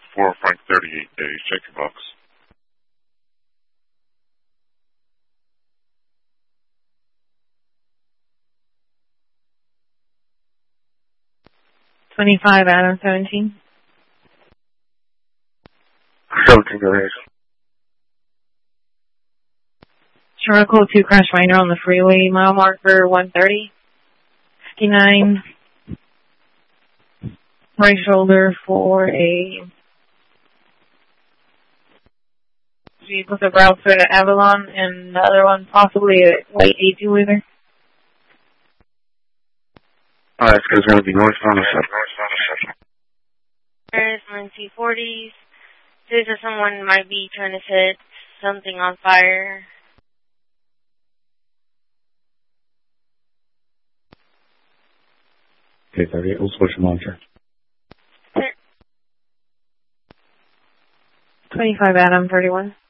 4 Frank 38 days. Check your box. $25 Adam 17. 17 days. Charcoal 2 crash finder on the freeway, mile marker 130. 59. Right shoulder for a vehicle that routes through the Avalon, and the other one possibly a white 18-wheeler. Alright, it's going to be northbound. There's 9C40s. Says that someone might be trying to set something on fire. Okay, 38, we'll switch to monitor. 25 Adam 31.